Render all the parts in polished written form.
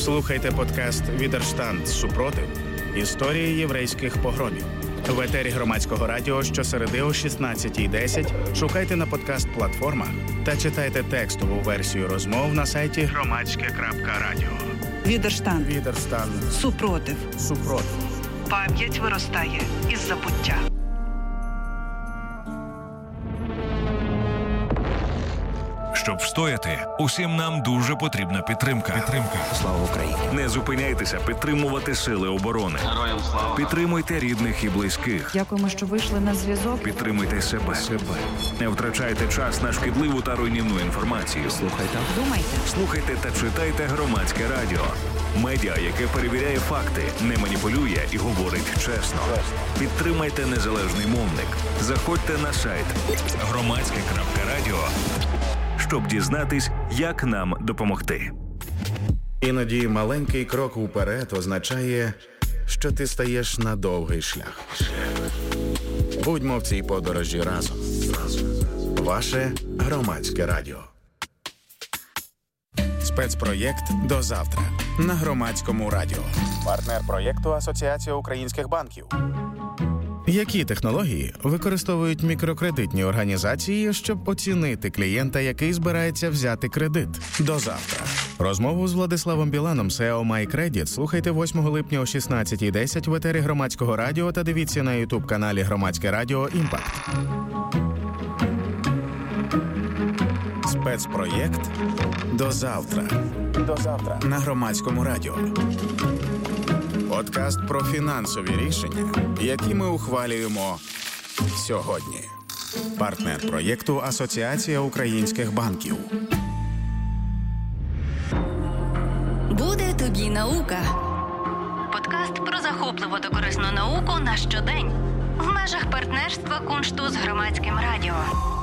Слухайте подкаст «Відерштанд. Супротив. Історії єврейських погромів». В етері Громадського радіо щосереди о 16:10 шукайте на подкаст-платформах та читайте текстову версію розмов на сайті громадське.радіо. «Відерштанд. Супротив. Пам'ять виростає із забуття. Щоб встояти, усім нам дуже потрібна підтримка. Слава Україні! Не зупиняйтеся підтримувати сили оборони. Героям слава! Підтримуйте рідних і близьких. Дякуємо, що вийшли на зв'язок. Підтримуйте себе. Не втрачайте час на шкідливу та руйнівну інформацію. Слухайте та читайте Громадське радіо. Медіа, яке перевіряє факти, не маніпулює і говорить чесно. Підтримайте незалежний мовник. Заходьте на сайт громадське.радіо, щоб дізнатись, як нам допомогти. Іноді маленький крок уперед означає, що ти стаєш на довгий шлях. Будьмо в цій подорожі разом. Ваше Громадське радіо. Спецпроєкт «До завтра» на Громадському радіо. Партнер проєкту Асоціація українських банків. Які технології використовують мікрокредитні організації, щоб оцінити клієнта, який збирається взяти кредит? До завтра. Розмову з Владиславом Біланом, SEO MyCredit, слухайте 8 липня о 16:10 в етері Громадського радіо та дивіться на YouTube-каналі Громадське радіо «Імпакт». Спецпроєкт «До завтра» на Громадському радіо. Подкаст про фінансові рішення, які ми ухвалюємо сьогодні. Партнер проєкту Асоціація українських банків. Буде тобі наука. Подкаст про захопливу та корисну науку на щодень. В межах партнерства Куншту з Громадським радіо.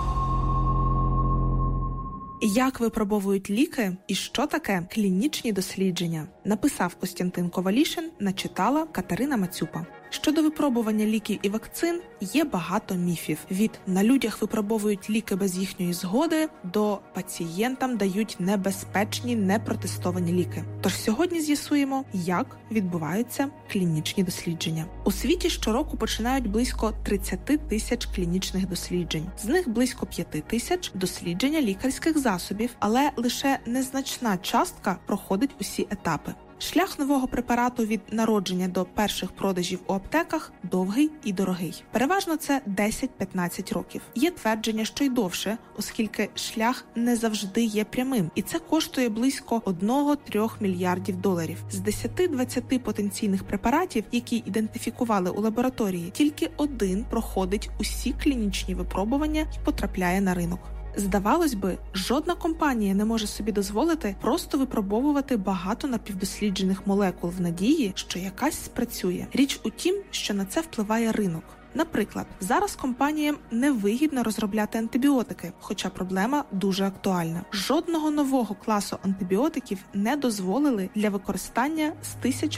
Як випробовують ліки і що таке клінічні дослідження? Написав Костянтин Ковалішин, начитала Катерина Мацюпа. Щодо випробування ліків і вакцин є багато міфів. Від «на людях випробовують ліки без їхньої згоди» до «пацієнтам дають небезпечні, непротестовані ліки». Тож сьогодні з'ясуємо, як відбуваються клінічні дослідження. У світі щороку починають близько 30 тисяч клінічних досліджень. З них близько 5 тисяч – дослідження лікарських засобів, але лише незначна частка проходить усі етапи. Шлях нового препарату від народження до перших продажів у аптеках довгий і дорогий. Переважно це 10-15 років. Є твердження, що й довше, оскільки шлях не завжди є прямим. І це коштує близько 1-3 мільярдів доларів. З 10-20 потенційних препаратів, які ідентифікували у лабораторії, тільки один проходить усі клінічні випробування і потрапляє на ринок. Здавалось би, жодна компанія не може собі дозволити просто випробовувати багато напівдосліджених молекул в надії, що якась спрацює. Річ у тім, що на це впливає ринок. Наприклад, зараз компаніям невигідно розробляти антибіотики, хоча проблема дуже актуальна. Жодного нового класу антибіотиків не дозволили для використання з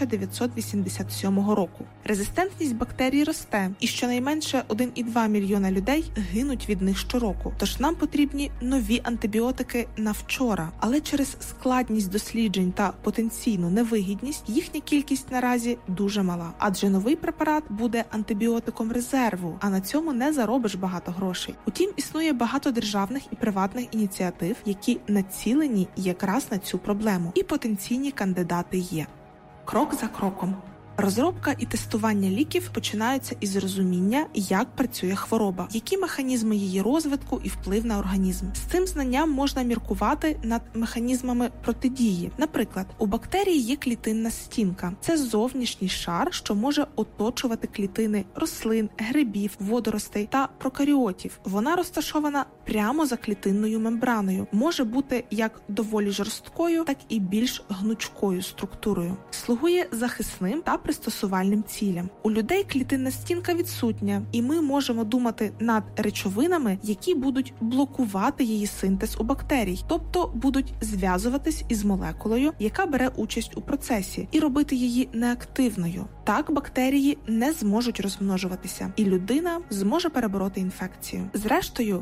1987 року. Резистентність бактерій росте, і щонайменше 1,2 мільйона людей гинуть від них щороку. Тож нам потрібні нові антибіотики на вчора. Але через складність досліджень та потенційну невигідність їхня кількість наразі дуже мала. Адже новий препарат буде антибіотиком резерву, а на цьому не заробиш багато грошей. Утім, існує багато державних і приватних ініціатив, які націлені якраз на цю проблему. І потенційні кандидати є. Крок за кроком. Розробка і тестування ліків починаються із розуміння, як працює хвороба, які механізми її розвитку і вплив на організм. З цим знанням можна міркувати над механізмами протидії. Наприклад, у бактерії є клітинна стінка. Це зовнішній шар, що може оточувати клітини рослин, грибів, водоростей та прокаріотів. Вона розташована прямо за клітинною мембраною. Може бути як доволі жорсткою, так і більш гнучкою структурою. Слугує захисним та пристосувальним цілям. У людей клітинна стінка відсутня, і ми можемо думати над речовинами, які будуть блокувати її синтез у бактерій, тобто будуть зв'язуватись із молекулою, яка бере участь у процесі, і робити її неактивною. Так бактерії не зможуть розмножуватися, і людина зможе перебороти інфекцію. Зрештою, все зводиться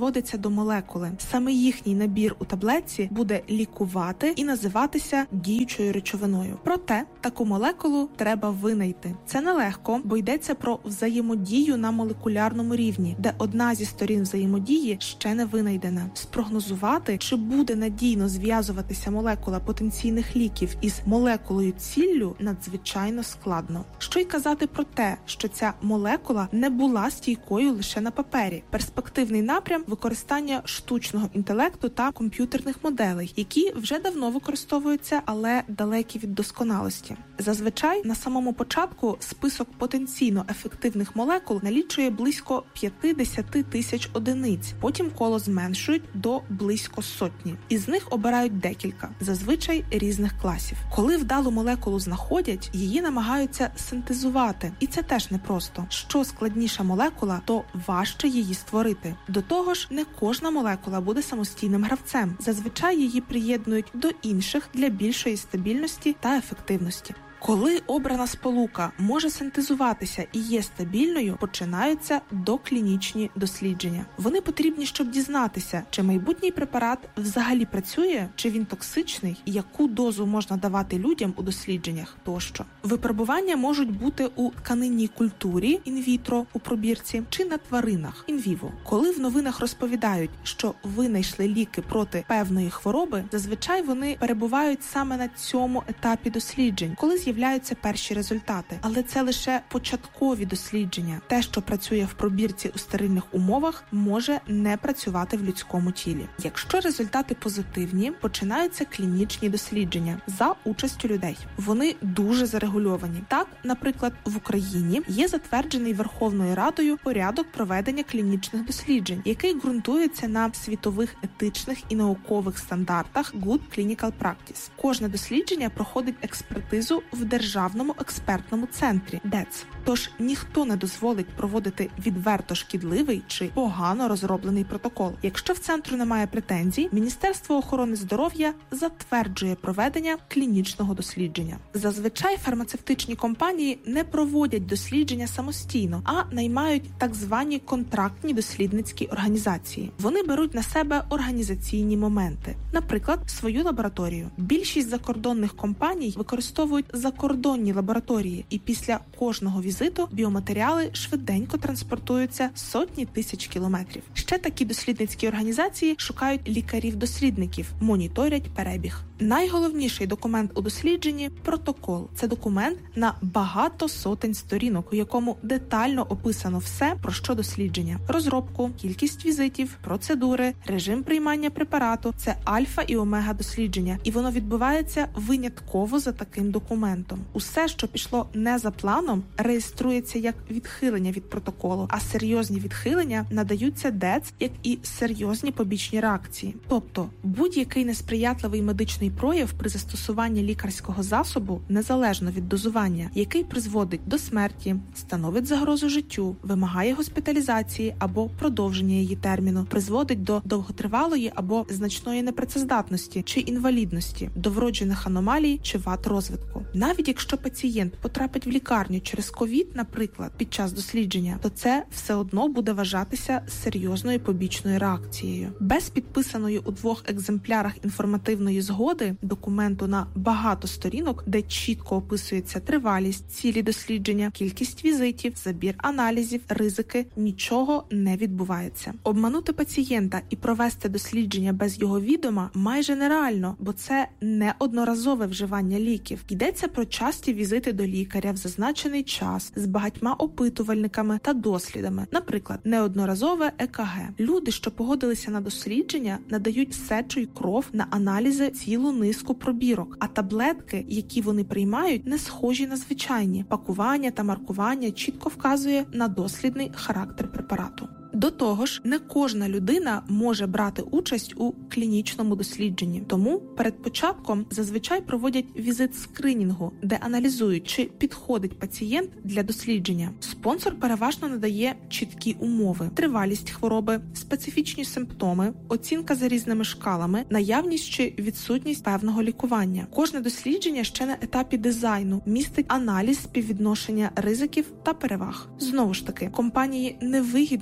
зводиться до молекули. Саме їхній набір у таблетці буде лікувати і називатися діючою речовиною. Проте таку молекулу треба винайти. Це нелегко, бо йдеться про взаємодію на молекулярному рівні, де одна зі сторін взаємодії ще не винайдена. Спрогнозувати, чи буде надійно зв'язуватися молекула потенційних ліків із молекулою ціллю, надзвичайно складно. Що й казати про те, що ця молекула не була стійкою лише на папері. Перспективний напрям – використання штучного інтелекту та комп'ютерних моделей, які вже давно використовуються, але далекі від досконалості. Зазвичай на самому початку список потенційно ефективних молекул налічує близько 50 тисяч одиниць, потім коло зменшують до близько сотні. Із них обирають декілька, зазвичай різних класів. Коли вдалу молекулу знаходять, її намагаються синтезувати. І це теж непросто. Що складніша молекула, то важче її створити. До того ж, не кожна молекула буде самостійним гравцем. Зазвичай її приєднують до інших для більшої стабільності та ефективності. Коли обрана сполука може синтезуватися і є стабільною, починаються доклінічні дослідження. Вони потрібні, щоб дізнатися, чи майбутній препарат взагалі працює, чи він токсичний, яку дозу можна давати людям у дослідженнях тощо. Випробування можуть бути у тканинній культурі інвітро у пробірці чи на тваринах інвіво. Коли в новинах розповідають, що винайшли ліки проти певної хвороби, зазвичай вони перебувають саме на цьому етапі досліджень, коли з'являються перші результати. Але це лише початкові дослідження. Те, що працює в пробірці у стерильних умовах, може не працювати в людському тілі. Якщо результати позитивні, починаються клінічні дослідження за участю людей. Вони дуже зарегульовані. Так, наприклад, в Україні є затверджений Верховною Радою порядок проведення клінічних досліджень, який ґрунтується на світових етичних і наукових стандартах Good Clinical Practice. Кожне дослідження проходить експертизу в Державному експертному центрі ДЕЦ. Тож ніхто не дозволить проводити відверто шкідливий чи погано розроблений протокол. Якщо в центру немає претензій, Міністерство охорони здоров'я затверджує проведення клінічного дослідження. Зазвичай фармацевтичні компанії не проводять дослідження самостійно, а наймають так звані контрактні дослідницькі організації. Вони беруть на себе організаційні моменти. Наприклад, свою лабораторію. Більшість закордонних компаній використовують закордонні лабораторії, і після кожного візиту біоматеріали швиденько транспортуються сотні тисяч кілометрів. Ще такі дослідницькі організації шукають лікарів-дослідників, моніторять перебіг. Найголовніший документ у дослідженні – протокол. Це документ на багато сотень сторінок, у якому детально описано все, про що дослідження. Розробку, кількість візитів, процедури, режим приймання препарату – це альфа і омега дослідження, і воно відбувається винятково за таким документом. Усе, що пішло не за планом, реєструється як відхилення від протоколу, а серйозні відхилення надаються ДЕЦ, як і серйозні побічні реакції. Тобто, будь-який несприятливий медичний прояв при застосуванні лікарського засобу, незалежно від дозування, який призводить до смерті, становить загрозу життю, вимагає госпіталізації або продовження її терміну, призводить до довготривалої або значної непрацездатності чи інвалідності, до вроджених аномалій чи вад розвитку. Навіть якщо пацієнт потрапить в лікарню через ковід, наприклад, під час дослідження, то це все одно буде вважатися серйозною побічною реакцією. Без підписаної у 2 екземплярах інформативної згоди, документу на багато сторінок, де чітко описується тривалість, цілі дослідження, кількість візитів, забір аналізів, ризики, нічого не відбувається. Обманути пацієнта і провести дослідження без його відома майже нереально, бо це не одноразове вживання ліків. Йдеться про часті візити до лікаря в зазначений час з багатьма опитувальниками та дослідами. Наприклад, неодноразове ЕКГ. Люди, що погодилися на дослідження, надають сечу й кров на аналізи цілу низку пробірок, а таблетки, які вони приймають, не схожі на звичайні. Пакування та маркування чітко вказує на дослідний характер препарату. До того ж, не кожна людина може брати участь у клінічному дослідженні. Тому перед початком зазвичай проводять візит скринінгу, де аналізують, чи підходить пацієнт для дослідження. Спонсор переважно надає чіткі умови: тривалість хвороби, специфічні симптоми, оцінка за різними шкалами, наявність чи відсутність певного лікування. Кожне дослідження ще на етапі дизайну містить аналіз співвідношення ризиків та переваг. Знову ж таки, компанії невигідно вивчати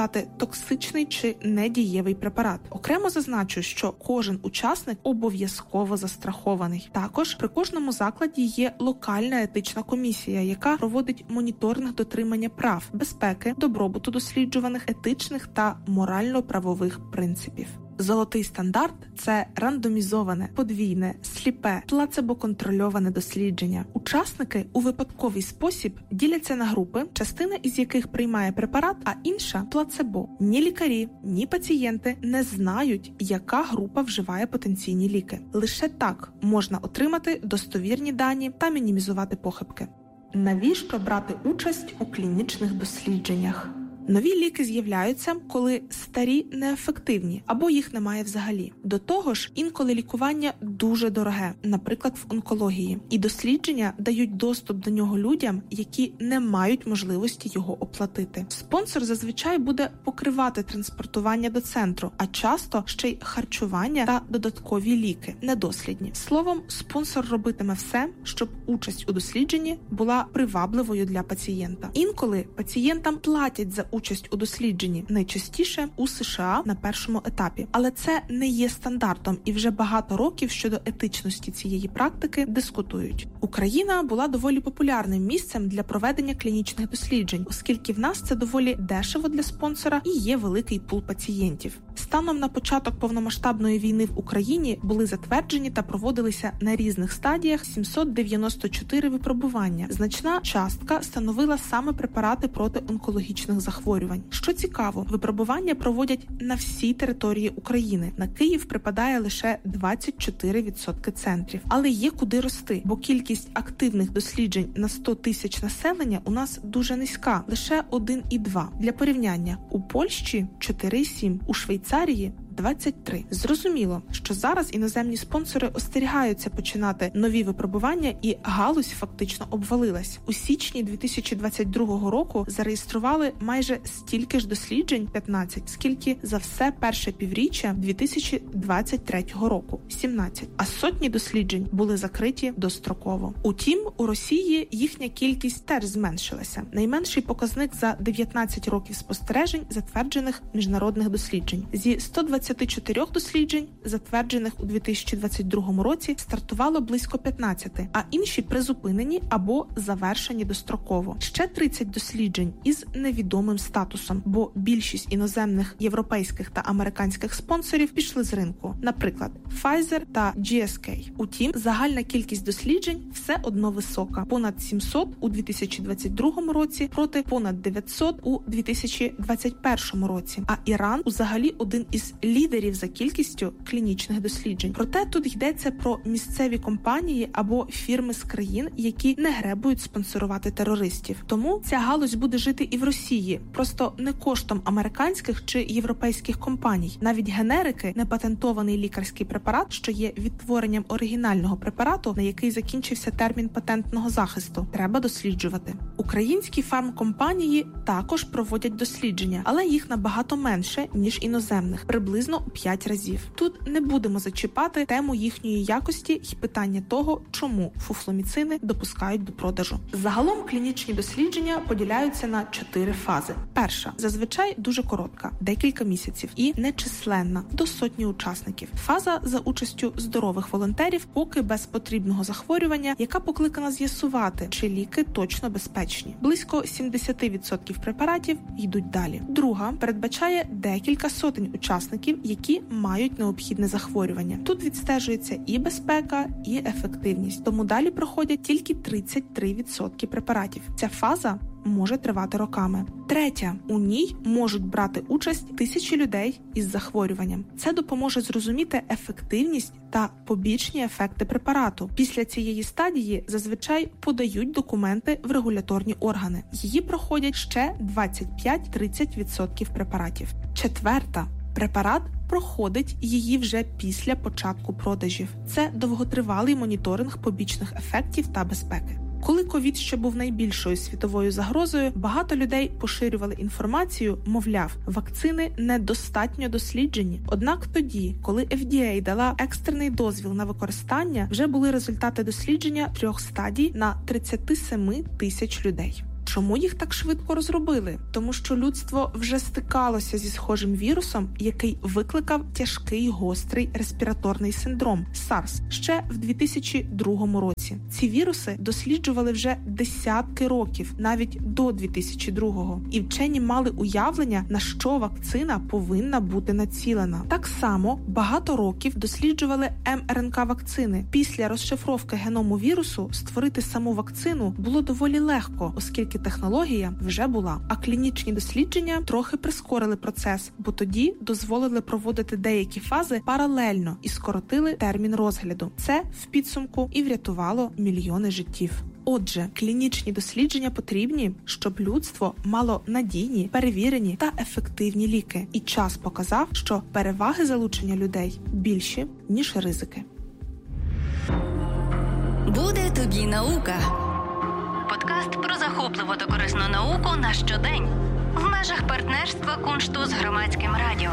тестувати токсичний чи недієвий препарат. Окремо зазначу, що кожен учасник обов'язково застрахований. Також при кожному закладі є локальна етична комісія, яка проводить моніторинг дотримання прав, безпеки, добробуту досліджуваних, етичних та морально-правових принципів. Золотий стандарт – це рандомізоване, подвійне, сліпе, плацебо-контрольоване дослідження. Учасники у випадковий спосіб діляться на групи, частина із яких приймає препарат, а інша – плацебо. Ні лікарі, ні пацієнти не знають, яка група вживає потенційні ліки. Лише так можна отримати достовірні дані та мінімізувати похибки. Навіщо брати участь у клінічних дослідженнях? Нові ліки з'являються, коли старі неефективні або їх немає взагалі. До того ж, інколи лікування дуже дороге, наприклад, в онкології. І дослідження дають доступ до нього людям, які не мають можливості його оплатити. Спонсор зазвичай буде покривати транспортування до центру, а часто ще й харчування та додаткові ліки, недослідні. Словом, спонсор робитиме все, щоб участь у дослідженні була привабливою для пацієнта. Інколи пацієнтам платять за участь у дослідженні, найчастіше у США на першому етапі. Але це не є стандартом, і вже багато років щодо етичності цієї практики дискутують. Україна була доволі популярним місцем для проведення клінічних досліджень, оскільки в нас це доволі дешево для спонсора і є великий пул пацієнтів. Станом на початок повномасштабної війни в Україні були затверджені та проводилися на різних стадіях 794 випробування. Значна частка становила саме препарати проти онкологічних захворювань. Що цікаво, випробування проводять на всій території України. На Київ припадає лише 24% центрів. Але є куди рости, бо кількість активних досліджень на 100 тисяч населення у нас дуже низька, лише 1,2. Для порівняння, у Польщі 4,7, у Швейцарії 23. Зрозуміло, що зараз іноземні спонсори остерігаються починати нові випробування, і галузь фактично обвалилась. У січні 2022 року зареєстрували майже стільки ж досліджень, 15, скільки за все перше півріччя 2023 року, 17. А сотні досліджень були закриті достроково. Утім, у Росії їхня кількість теж зменшилася. Найменший показник за 19 років спостережень затверджених міжнародних досліджень. Зі 124 досліджень, затверджених у 2022 році, стартувало близько 15, а інші призупинені або завершені достроково. Ще 30 досліджень із невідомим статусом, бо більшість іноземних європейських та американських спонсорів пішли з ринку, наприклад, Pfizer та GSK. Утім, загальна кількість досліджень все одно висока – понад 700 у 2022 році проти понад 900 у 2021 році. А Іран взагалі один із лідерів за кількістю клінічних досліджень. Проте тут йдеться про місцеві компанії або фірми з країн, які не гребують спонсорувати терористів. Тому ця галузь буде жити і в Росії, просто не коштом американських чи європейських компаній. Навіть генерики, непатентований лікарський препарат, що є відтворенням оригінального препарату, на який закінчився термін патентного захисту, треба досліджувати. Українські фармкомпанії також проводять дослідження, але їх набагато менше, ніж іноземних, приблизно у 5 разів. Тут не будемо зачіпати тему їхньої якості і питання того, чому фуфломіцини допускають до продажу. Загалом клінічні дослідження поділяються на 4 фази. Перша, зазвичай дуже коротка, декілька місяців, і нечисленна, до сотні учасників. Фаза за участю здорових волонтерів, поки без потрібного захворювання, яка покликана з'ясувати, чи ліки точно безпечні. Близько 70% препаратів йдуть далі. Друга передбачає декілька сотень учасників, які мають необхідне захворювання. Тут відстежується і безпека, і ефективність. Тому далі проходять тільки 33% препаратів. Ця фаза може тривати роками. Третя. У ній можуть брати участь тисячі людей із захворюванням. Це допоможе зрозуміти ефективність та побічні ефекти препарату. Після цієї стадії зазвичай подають документи в регуляторні органи. Її проходять ще 25-30% препаратів. Четверта. Препарат проходить її вже після початку продажів. Це довготривалий моніторинг побічних ефектів та безпеки. Коли ковід ще був найбільшою світовою загрозою, багато людей поширювали інформацію, мовляв, вакцини недостатньо досліджені. Однак тоді, коли FDA дала екстрений дозвіл на використання, вже були результати дослідження 3 стадій на 37 тисяч людей. Чому їх так швидко розробили? Тому що людство вже стикалося зі схожим вірусом, який викликав тяжкий гострий респіраторний синдром – SARS ще в 2002 році. Ці віруси досліджували вже десятки років, навіть до 2002-го. І вчені мали уявлення, на що вакцина повинна бути націлена. Так само багато років досліджували МРНК-вакцини. Після розшифровки геному вірусу створити саму вакцину було доволі легко, оскільки технологія вже була. А клінічні дослідження трохи прискорили процес, бо тоді дозволили проводити деякі фази паралельно і скоротили термін розгляду. Це в підсумку і врятувало мільйони життів. Отже, клінічні дослідження потрібні, щоб людство мало надійні, перевірені та ефективні ліки. І час показав, що переваги залучення людей більші, ніж ризики. Буде тобі наука. Подкаст про захопливу та корисну науку на щодень. В межах партнерства Куншту з Громадським радіо.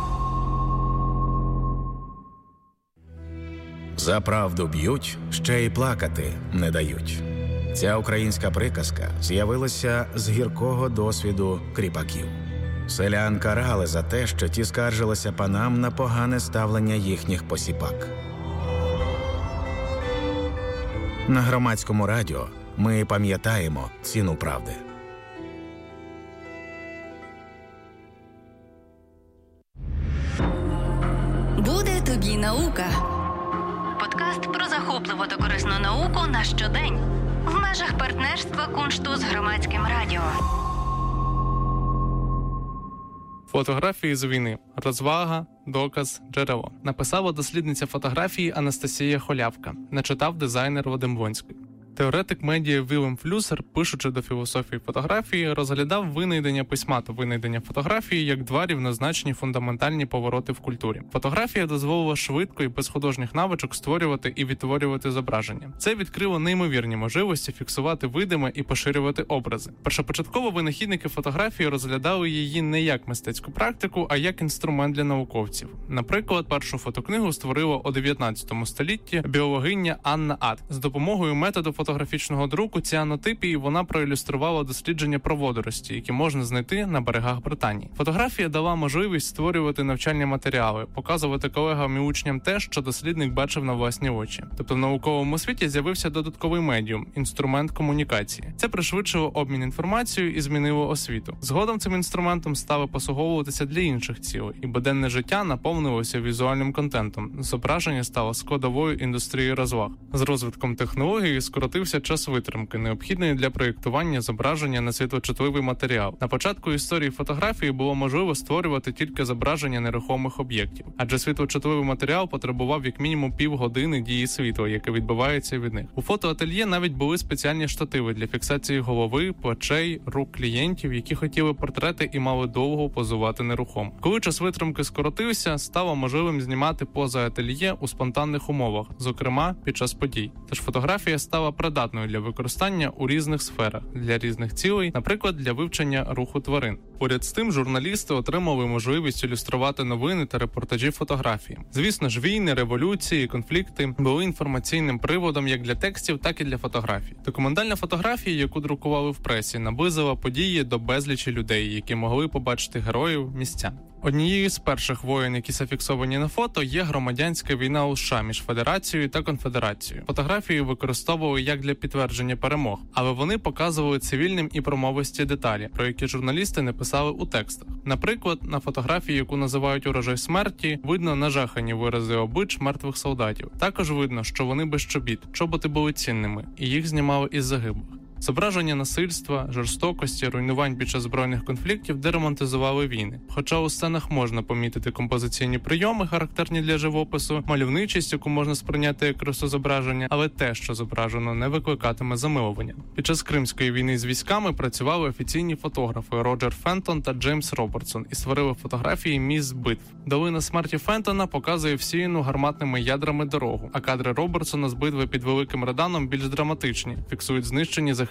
За правду б'ють, ще й плакати не дають. Ця українська приказка з'явилася з гіркого досвіду кріпаків. Селян карали за те, що ті скаржилися панам на погане ставлення їхніх посіпак. На Громадському радіо ми пам'ятаємо ціну правди. Буде тобі наука. Подкаст про захопливу та корисну науку на щодень. В межах партнерства Куншту з Громадським радіо. Фотографії з війни. Розвага, доказ, джерело. Написала дослідниця фотографії Анастасія Холявка. Начитав дизайнер Вадим Вонський. Теоретик медіа Вілем Флюсер, пишучи до філософії фотографії, розглядав винайдення письма та винайдення фотографії як два рівнозначні фундаментальні повороти в культурі. Фотографія дозволила швидко і без художніх навичок створювати і відтворювати зображення. Це відкрило неймовірні можливості фіксувати видиме і поширювати образи. Першопочатково винахідники фотографії розглядали її не як мистецьку практику, а як інструмент для науковців. Наприклад, першу фотокнигу створила у 19 столітті біологиня Анна Ад. З допомогою методу фотографічного друку ціанотипії вона проілюструвала дослідження про водорості, які можна знайти на берегах Британії. Фотографія дала можливість створювати навчальні матеріали, показувати колегам і учням те, що дослідник бачив на власні очі. Тобто в науковому світі з'явився додатковий медіум – інструмент комунікації. Це пришвидшило обмін інформацією і змінило освіту. Згодом цим інструментом стали послуговуватися для інших цілей, і буденне життя наповнилося візуальним контентом. Зображення стало складовою індустрії розваг. З розвитком технології скоротився час витримки, необхідної для проєктування зображення на світлочутливий матеріал. На початку історії фотографії було можливо створювати тільки зображення нерухомих об'єктів, адже світлочутливий матеріал потребував як мінімум півгодини дії світла, яке відбивається від них. У фотоательє навіть були спеціальні штативи для фіксації голови, плечей, рук клієнтів, які хотіли портрети і мали довго позувати нерухомо. Коли час витримки скоротився, стало можливим знімати поза ательє у спонтанних умовах, зокрема під час подій. Тож фотографія стала придатною для використання у різних сферах, для різних цілей, наприклад, для вивчення руху тварин. Поряд з тим, журналісти отримали можливість ілюструвати новини та репортажі фотографії. Звісно ж, війни, революції, конфлікти були інформаційним приводом як для текстів, так і для фотографій. Документальна фотографія, яку друкували в пресі, наблизила події до безлічі людей, які могли побачити героїв, місця. Однією з перших воєн, які зафіксовані на фото, є громадянська війна у США між Федерацією та Конфедерацією. Фотографії використовували як для підтвердження перемог, але вони показували цивільним і промовисті деталі, про які журналісти не писали у текстах. Наприклад, на фотографії, яку називають «Урожай смерті», видно нажахані вирази облич мертвих солдатів. Також видно, що вони без чобіт, чоботи були цінними, і їх знімали із загиблих. Зображення насильства, жорстокості, руйнувань під час збройних конфліктів деромантизували війни. Хоча у сценах можна помітити композиційні прийоми, характерні для живопису, мальовничість, яку можна сприйняти як красу зображення, але те, що зображено, не викликатиме замилування. Під час Кримської війни з військами працювали офіційні фотографи Роджер Фентон та Джеймс Робертсон і створили фотографії місць битв. Долина смерті Фентона показує всіяну гарматними ядрами дорогу, а кадри Робертсона з битви під Великим Реданом більш драматичні, фіксують знищені захисники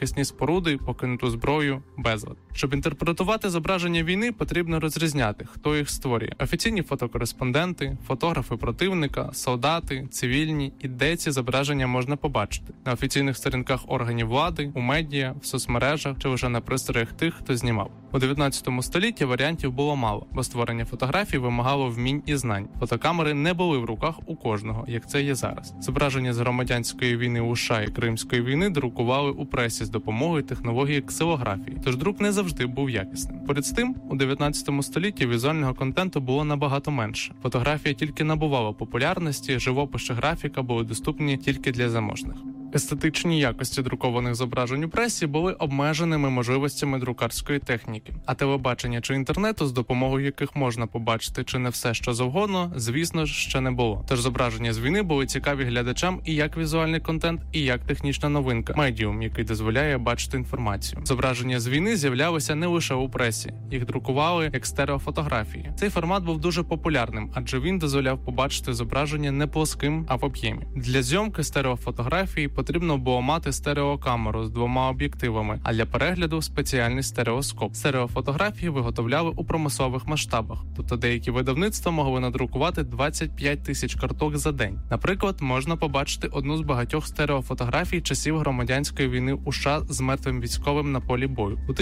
захисні споруди, покинуту зброю, безлад. Щоб інтерпретувати зображення війни, потрібно розрізняти, хто їх створює. Офіційні фотокореспонденти, фотографи противника, солдати, цивільні і де ці зображення можна побачити. На офіційних сторінках органів влади, у медіа, в соцмережах чи лише на пристроях тих, хто знімав. У 19 столітті варіантів було мало, бо створення фотографій вимагало вмінь і знань. Фотокамери не були в руках у кожного, як це є зараз. Зображення з громадянської війни у США і Кримської війни друкували у пресі з допомогою технології ксилографії, тож друк не завжди був якісним. Поряд з тим, у 19 столітті візуального контенту було набагато менше. Фотографія тільки набувала популярності, живопис чи графіка були доступні тільки для заможних. Естетичні якості друкованих зображень у пресі були обмеженими можливостями друкарської техніки, а телебачення чи інтернету, з допомогою яких можна побачити чи не все, що завгодно, звісно ж, ще не було. Тож зображення з війни були цікаві глядачам і як візуальний контент, і як технічна новинка – медіум, який дозволяє бачити інформацію. Зображення з війни з'являлися не лише у пресі, їх друкували як стереофотографії. Цей формат був дуже популярним, адже він дозволяв побачити зображення не плоским, а в об'ємі. Для зйомки стереофотографії потрібно було мати стереокамеру з 2 об'єктивами, а для перегляду – спеціальний стереоскоп. Стереофотографії виготовляли у промислових масштабах, тобто деякі видавництва могли надрукувати 25 тисяч карток за день. Наприклад, можна побачити одну з багатьох стереофотографій часів громадянської війни у США з мертвим військовим на полі бою. У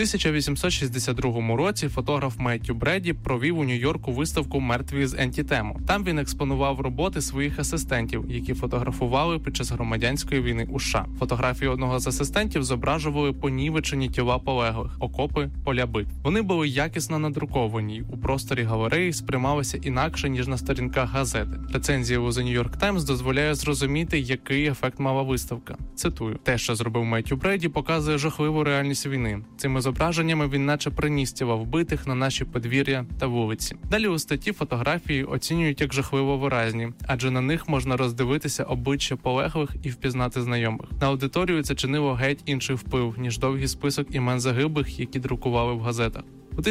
1862 році фотограф Меттью Бреді провів у Нью-Йорку виставку «Мертві з ентітему». Там він експонував роботи своїх асистентів, які фотографували під час громадянської війни у США. Фотографії одного з асистентів зображували понівечені тіла полеглих, окопи, поля битв. Вони були якісно надруковані, у просторі галереї сприймалися інакше, ніж на сторінках газети. Рецензія у The New York Times дозволяє зрозуміти, який ефект мала виставка. Цитую: «Те, що зробив Меттью Бреді, показує жахливу реальність війни. Цими зображеннями він наче приніс тіла вбитих на наші подвір'я та вулиці». Далі у статті фотографії оцінюють як жахливо виразні, адже на них можна роздивитися обличчя полеглих і впізнати знайомих. На аудиторію це чинило геть інший вплив, ніж довгий список імен загиблих, які друкували в газетах. У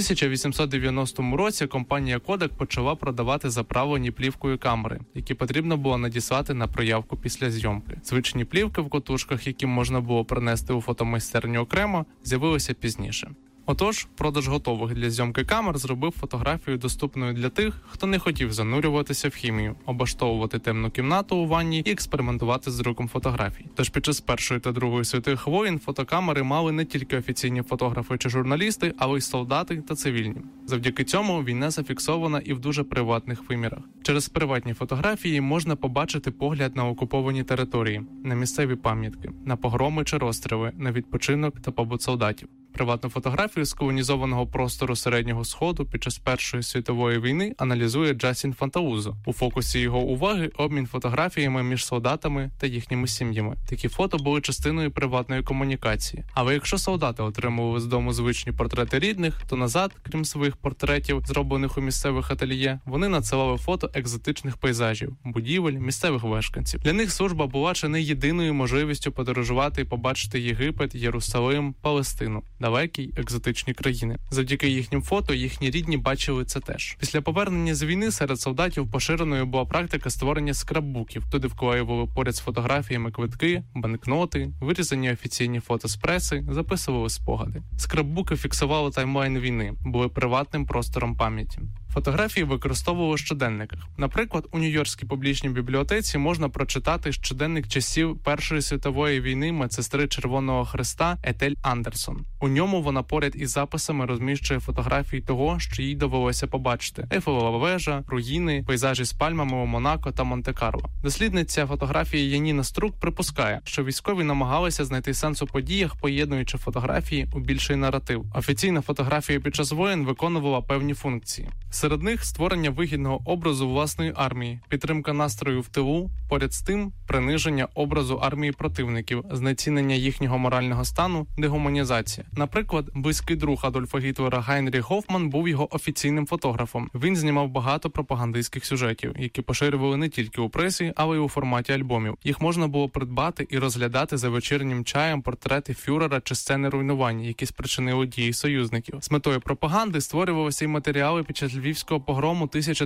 1890 році компанія Kodak почала продавати заправлені плівкою камери, які потрібно було надіслати на проявку після зйомки. Звичні плівки в котушках, які можна було принести у фотомайстерню окремо, з'явилися пізніше. Отож, продаж готових для зйомки камер зробив фотографію доступною для тих, хто не хотів занурюватися в хімію, облаштовувати темну кімнату у ванні і експериментувати з друком фотографій. Тож під час Першої та Другої світових воєн фотокамери мали не тільки офіційні фотографи чи журналісти, але й солдати та цивільні. Завдяки цьому війна зафіксована і в дуже приватних вимірах. Через приватні фотографії можна побачити погляд на окуповані території, на місцеві пам'ятки, на погроми чи розстріли, на відпочинок та побут солдатів. Приватну фотографію з колонізованого простору Середнього Сходу під час Першої світової війни аналізує Джастін Фантаузо. У фокусі його уваги обмін фотографіями між солдатами та їхніми сім'ями. Такі фото були частиною приватної комунікації. Але якщо солдати отримували з дому звичні портрети рідних, то назад, крім своїх портретів, зроблених у місцевих ательє, вони надсилали фото екзотичних пейзажів, будівель, місцевих мешканців. Для них служба була чи не єдиною можливістю подорожувати і побачити Єгипет, Єрусалим, Палестину. Далекі екзотичні країни. Завдяки їхнім фото їхні рідні бачили це теж. Після повернення з війни серед солдатів поширеною була практика створення скрапбуків. Туди вклеювали поряд з фотографіями квитки, банкноти, вирізані офіційні фото з преси, записували спогади. Скрапбуки фіксували таймлайн війни, були приватним простором пам'яті. Фотографії використовували в щоденниках. Наприклад, у Нью-Йоркській публічній бібліотеці можна прочитати щоденник часів Першої світової війни медсестри Червоного Хреста Етель Андерсон. У ньому вона поряд із записами розміщує фотографії того, що їй довелося побачити: Ейфелева вежа, руїни, пейзажі з пальмами у Монако та Монте-Карло. Дослідниця фотографії Яніна Струк припускає, що військові намагалися знайти сенс у подіях, поєднуючи фотографії у більший наратив. Офіційна фотографія під час воєн виконувала певні функції. Серед них створення вигідного образу власної армії, підтримка настрою в тилу, поряд з тим приниження образу армії противників, знецінення їхнього морального стану, дегуманізація. Наприклад, близький друг Адольфа Гітлера Гайнріх Гофман був його офіційним фотографом. Він знімав багато пропагандистських сюжетів, які поширювали не тільки у пресі, але й у форматі альбомів. Їх можна було придбати і розглядати за вечірнім чаєм портрети фюрера чи сцени руйнування, які спричинили дії союзників. З метою пропаганди створювалися й матеріали під час Львівської Київського погрому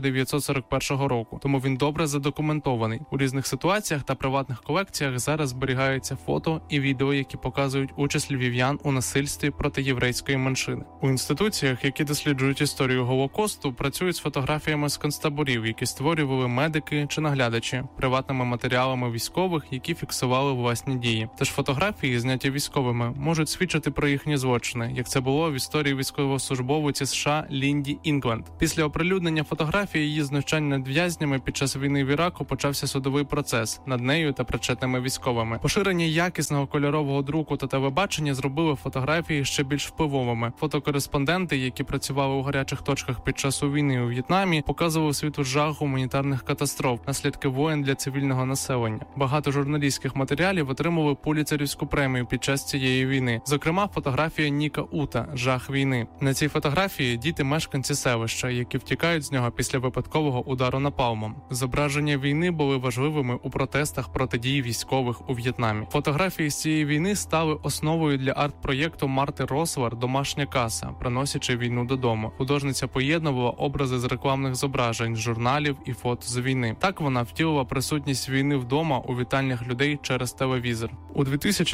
1941 року, тому він добре задокументований. У різних ситуаціях та приватних колекціях зараз зберігаються фото і відео, які показують участь львів'ян у насильстві проти єврейської меншини. У інституціях, які досліджують історію Голокосту, працюють з фотографіями з концтаборів, які створювали медики чи наглядачі, приватними матеріалами військових, які фіксували власні дії. Тож фотографії, зняті військовими, можуть свідчити про їхні злочини, як це було в історії військовослужбовиці США Лінді Інгленд. Після оприлюднення фотографії її знущань над в'язнями під час війни в Іраку почався судовий процес над нею та причетними військовими. Поширення якісного кольорового друку та телебачення зробили фотографії ще більш впливовими. Фотокореспонденти, які працювали у гарячих точках під час війни у В'єтнамі, показували світу жах гуманітарних катастроф, наслідки воєн для цивільного населення. Багато журналістських матеріалів отримали Пуліцерівську премію під час цієї війни. Зокрема, фотографія Ніка Ута «Жах війни». На цій фотографії діти мешканці селища, які втікають з нього після випадкового удару напалмом. Зображення війни були важливими у протестах проти дій військових у В'єтнамі. Фотографії з цієї війни стали основою для арт-проєкту Марти Рослар «Домашня каса», приносячи війну додому. Художниця поєднувала образи з рекламних зображень, журналів і фото з війни. Так вона втілила присутність війни вдома у вітальнях людей через телевізор. У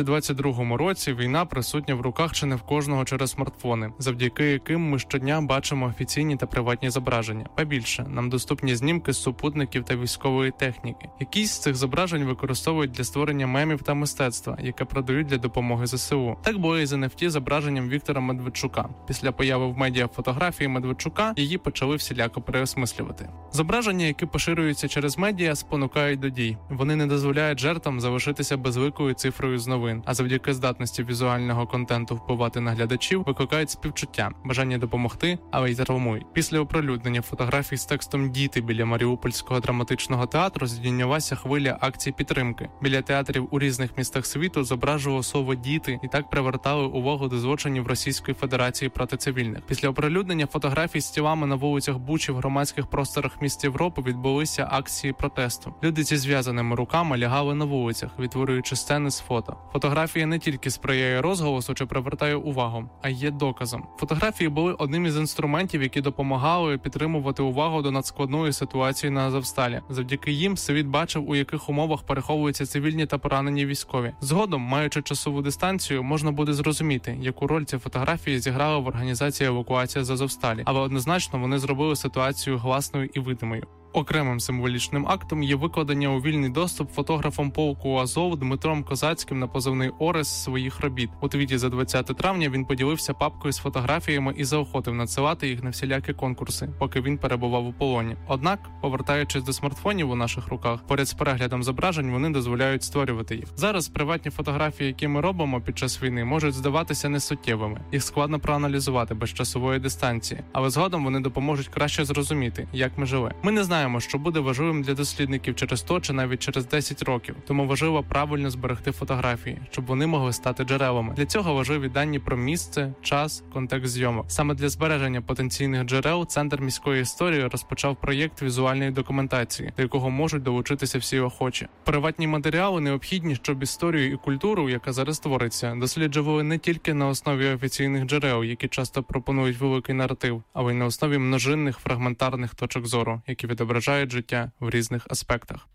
2022 році війна присутня в руках чи не в кожного через смартфони, завдяки яким ми щодня бачимо офіційні та приватні зображення. Ба більше, нам доступні знімки з супутників та військової техніки. Якісь з цих зображень використовують для створення мемів та мистецтва, яке продають для допомоги ЗСУ. Так було і з NFT зображенням Віктора Медведчука. Після появи в медіа фотографії Медведчука її почали всіляко переосмислювати. Зображення, які поширюються через медіа, спонукають до дій. Вони не дозволяють жертвам залишитися безликою цифрою з новин, а завдяки здатності візуального контенту впливати на глядачів, викликають співчуття, бажання допомогти, але й травмують. Після оприлюднення фотографій з текстом «Діти» біля Маріупольського драматичного театру здійнялася хвиля акцій підтримки. Біля театрів у різних містах світу зображувало слово «діти» і так привертали увагу до злочинів Російської Федерації проти цивільних. Після оприлюднення фотографій з тілами на вулицях Бучі в громадських просторах міст Європи відбулися акції протесту. Люди зі зв'язаними руками лягали на вулицях, відтворюючи сцени з фото. Фотографія не тільки сприяє розголосу чи привертає увагу, а є доказом. Фотографії були одним із інструментів, які допомагали підтримувати увагу до надскладної ситуації на Азовсталі. Завдяки їм світ бачив, у яких умовах переховуються цивільні та поранені військові. Згодом, маючи часову дистанцію, можна буде зрозуміти, яку роль ці фотографії зіграли в організації евакуації з Азовсталі. Але однозначно вони зробили ситуацію гласною і видимою. Окремим символічним актом є викладення у вільний доступ фотографом полку Азов Дмитром Козацьким на позивний Орес своїх робіт. У твіті за 20 травня він поділився папкою з фотографіями і заохотив надсилати їх на всілякі конкурси, поки він перебував у полоні. Однак, повертаючись до смартфонів у наших руках, поряд з переглядом зображень вони дозволяють створювати їх. Зараз приватні фотографії, які ми робимо під час війни, можуть здаватися несуттєвими. Їх складно проаналізувати без часової дистанції, але згодом вони допоможуть краще зрозуміти, як ми жили. Ми не знаємо, що буде важливим для дослідників через 100 чи навіть через 10 років, тому важливо правильно зберегти фотографії, щоб вони могли стати джерелами. Для цього важливі дані про місце, час, контекст зйомок. Саме для збереження потенційних джерел Центр міської історії розпочав проєкт візуальної документації, до якого можуть долучитися всі охочі. Приватні матеріали необхідні, щоб історію і культуру, яка зараз твориться, досліджували не тільки на основі офіційних джерел, які часто пропонують великий наратив, але й на основі множинних фрагментарних точок зору, які відображають життя в різних аспектах.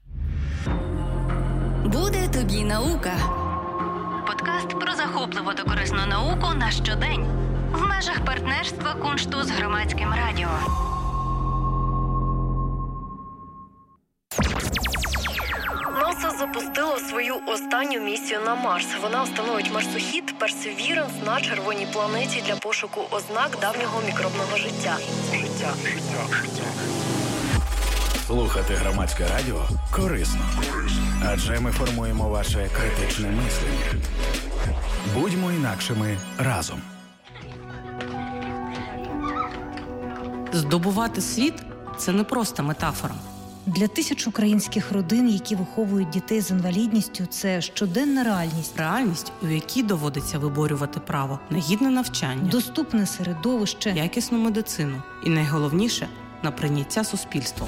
Буде тобі наука. Подкаст про захопливу та корисну науку на щодень. В межах партнерства Куншту з Громадським радіо. НАСА запустило свою останню місію на Марс. Вона встановить марсохід Perseverance на червоній планеті для пошуку ознак давнього мікробного життя. Слухати Громадське радіо корисно. Адже ми формуємо ваше критичне мислення. Будьмо інакшими разом. Здобувати світ – це не просто метафора. Для тисяч українських родин, які виховують дітей з інвалідністю, це щоденна реальність. Реальність, у якій доводиться виборювати право на гідне навчання, доступне середовище, якісну медицину і, найголовніше, на прийняття суспільством.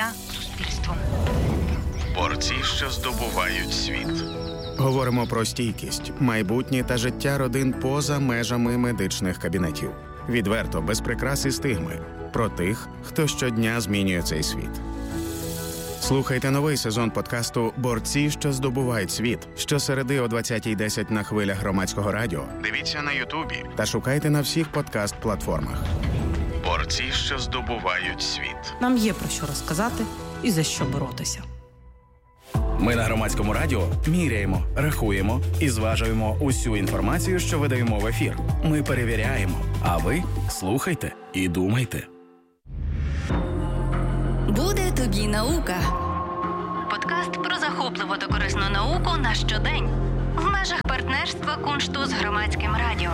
Борці, що здобувають світ. Говоримо про стійкість, майбутнє та життя родин поза межами медичних кабінетів. Відверто, без прикрас і стигми. про тих, хто щодня змінює цей світ. Слухайте новий сезон подкасту «Борці, що здобувають світ» щосереди о 20:10 на хвилях Громадського радіо. Дивіться на Ютубі та шукайте на всіх подкаст-платформах. «Борці, що здобувають світ». Нам є про що розказати і за що боротися. Ми на Громадському радіо міряємо, рахуємо і зважуємо усю інформацію, що видаємо в ефір. Ми перевіряємо, а ви слухайте і думайте. Буде тобі наука. Подкаст про захопливу та корисну науку на щодень. В межах партнерства Куншту з Громадським радіо.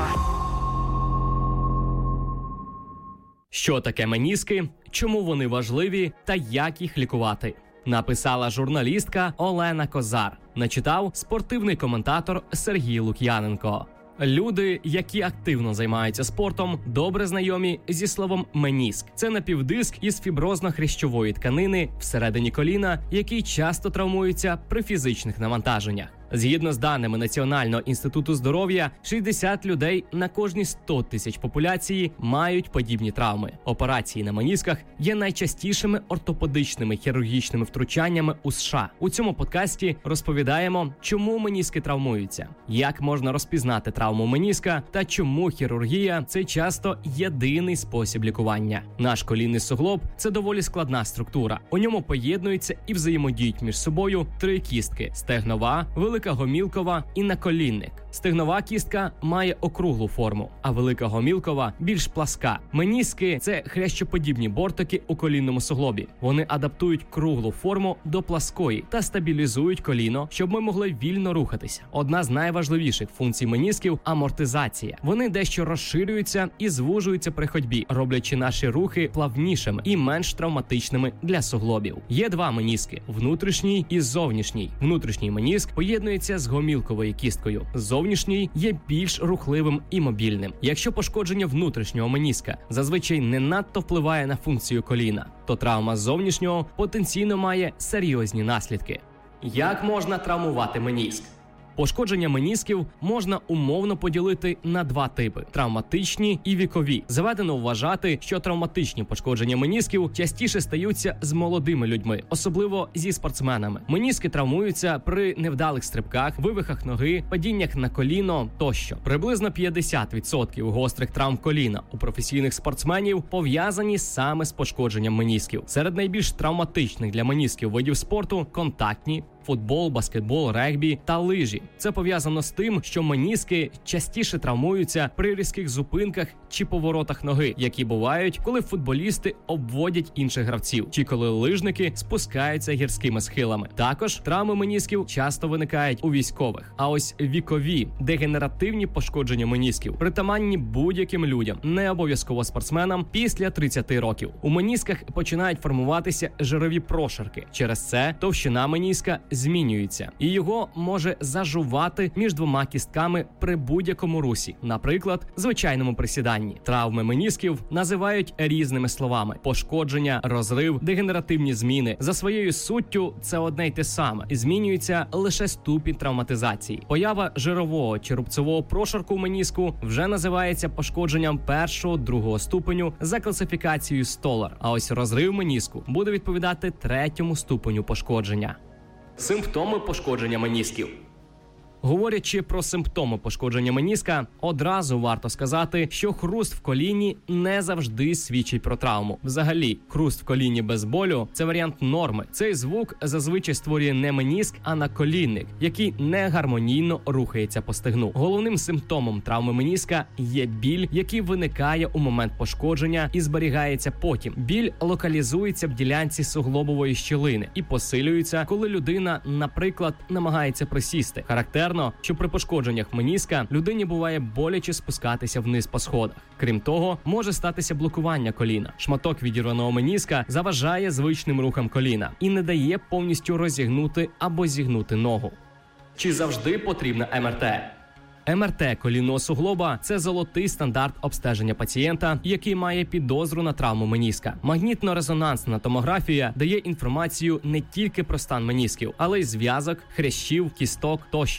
Що таке меніски, чому вони важливі та як їх лікувати? Написала журналістка Олена Козар. Начитав спортивний коментатор Сергій Лук'яненко. Люди, які активно займаються спортом, добре знайомі зі словом меніск. Це напівдиск із фіброзно-хрящової тканини всередині коліна, який часто травмується при фізичних навантаженнях. Згідно з даними Національного інституту здоров'я, 60 людей на кожні 100 тисяч популяції мають подібні травми. Операції на менісках є найчастішими ортопедичними хірургічними втручаннями у США. У цьому подкасті розповідаємо, чому меніски травмуються, як можна розпізнати травму меніска та чому хірургія – це часто єдиний спосіб лікування. Наш колінний суглоб – це доволі складна структура. У ньому поєднуються і взаємодіють між собою 3 кістки – стегнова, велика гомілкова і наколінник. Стегнова кістка має округлу форму, а велика гомілкова більш пласка. Меніски – це хрящоподібні бортики у колінному суглобі. Вони адаптують круглу форму до пласкої та стабілізують коліно, щоб ми могли вільно рухатися. Одна з найважливіших функцій менісків – амортизація. Вони дещо розширюються і звужуються при ходьбі, роблячи наші рухи плавнішими і менш травматичними для суглобів. Є 2 меніски – внутрішній і зовнішній. Внутрішній меніск поєднується з гомілковою кісткою. Зовнішній є більш рухливим і мобільним. Якщо пошкодження внутрішнього меніска зазвичай не надто впливає на функцію коліна, то травма зовнішнього потенційно має серйозні наслідки. Як можна травмувати меніск? Пошкодження менісків можна умовно поділити на 2 типи – травматичні і вікові. Заведено вважати, що травматичні пошкодження менісків частіше стаються з молодими людьми, особливо зі спортсменами. Меніски травмуються при невдалих стрибках, вивихах ноги, падіннях на коліно тощо. Приблизно 50% гострих травм коліна у професійних спортсменів пов'язані саме з пошкодженням менісків. Серед найбільш травматичних для менісків видів спорту – контактні, футбол, баскетбол, регбі та лижі. Це пов'язано з тим, що меніски частіше травмуються при різких зупинках чи поворотах ноги, які бувають, коли футболісти обводять інших гравців, чи коли лижники спускаються гірськими схилами. Також травми менісків часто виникають у військових. А ось вікові, дегенеративні пошкодження менісків притаманні будь-яким людям, не обов'язково спортсменам, після 30 років. У менісках починають формуватися жирові прошарки. Через це товщина меніска змінюється, і його може зажувати між 2 кістками при будь-якому русі, наприклад, звичайному присіданні. Травми менісків називають різними словами: пошкодження, розрив, дегенеративні зміни. За своєю суттю це одне й те саме, і змінюється лише ступінь травматизації. Поява жирового чи рубцового прошарку в меніску вже називається пошкодженням 1-2 ступеню за класифікацією Столар, а ось розрив меніску буде відповідати 3-му ступеню пошкодження. Симптоми пошкодження менісків. Говорячи про симптоми пошкодження меніска, одразу варто сказати, що хруст в коліні не завжди свідчить про травму. Взагалі, хруст в коліні без болю – це варіант норми. Цей звук зазвичай створює не меніск, а наколінник, який негармонійно рухається по стегну. Головним симптомом травми меніска є біль, який виникає у момент пошкодження і зберігається потім. Біль локалізується в ділянці суглобової щілини і посилюється, коли людина, наприклад, намагається присісти. Характерно, що при пошкодженнях меніска людині буває боляче спускатися вниз по сходах. Крім того, може статися блокування коліна. Шматок відірваного меніска заважає звичним рухам коліна і не дає повністю розігнути або зігнути ногу. Чи завжди потрібна МРТ? МРТ колінного суглоба – це золотий стандарт обстеження пацієнта, який має підозру на травму меніска. Магнітно-резонансна томографія дає інформацію не тільки про стан менісків, але й зв'язок, хрящів, кісток тощо.